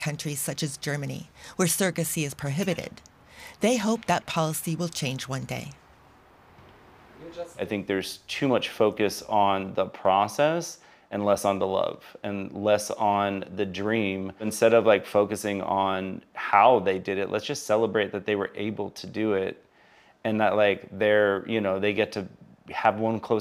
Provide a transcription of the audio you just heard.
countries such as Germany, where surrogacy is prohibited. They hope that policy will change one day. I think there's too much focus on the process and less on the love and less on the dream. Instead of like focusing on how they did it, let's just celebrate that they were able to do it and that like they get to have one close